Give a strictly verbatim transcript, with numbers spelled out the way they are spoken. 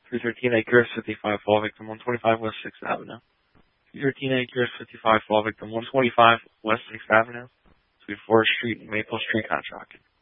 three thirteen Acres, fifty-five Fall Victim, one twenty-five West sixth Avenue. three thirteen Acres, fifty-five Fall Victim, one twenty-five West sixth Avenue. Suite fourth Street, Maple Street, Conshohocken.